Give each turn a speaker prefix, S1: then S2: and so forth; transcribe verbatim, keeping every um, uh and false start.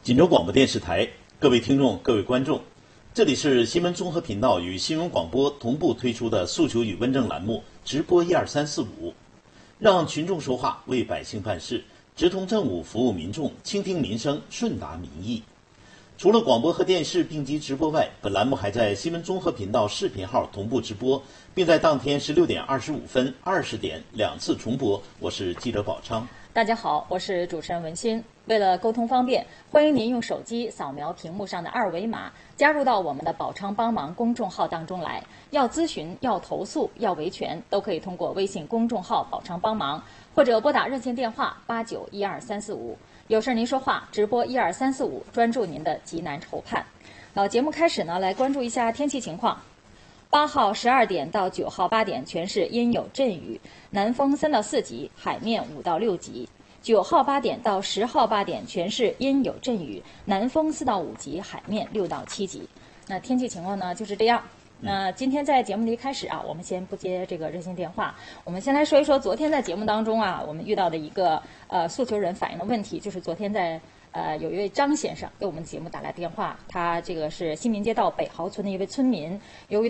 S1: 锦州广播电视台，各位听众、各位观众，这里是新闻综合频道与新闻广播同步推出的诉求与问政栏目直播一二三四五，让群众说话，为百姓办事，直通政务，服务民众，倾听民生，顺达民意。除了广播和电视并机直播外，本栏目还在新闻综合频道视频号同步直播，并在当天十六点二十五分、二十点两次重播。我是记者宝昌。
S2: 大家好，我是主持人文心。为了沟通方便，欢迎您用手机扫描屏幕上的二维码，加入到我们的宝昌帮忙公众号当中来。要咨询、要投诉、要维权，都可以通过微信公众号宝昌帮忙，或者拨打热线电话八九一二三四五。有事您说话，直播一二三四五，专注您的急难愁盼。好，节目开始呢，来关注一下天气情况。八号十二点到九号八点，全市阴有阵雨，南风三到四级，海面五到六级。九号八点到十号八点，全市阴有阵雨，南风四到五级，海面六到七级。那天气情况呢就是这样。那今天在节目的一开始啊，我们先不接这个热线电话，我们先来说一说昨天在节目当中啊，我们遇到的一个呃诉求人反映的问题，就是昨天在呃有一位张先生给我们节目打来电话，他这个是新民街道北豪村的一位村民，由于